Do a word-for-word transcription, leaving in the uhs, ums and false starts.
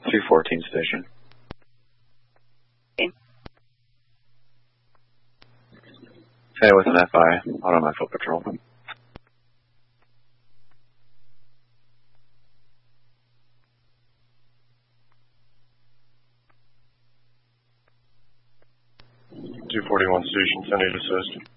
two fourteen station. Okay. Hey, with an F I, out on my foot patrol. two forty-one station, ten eight assist.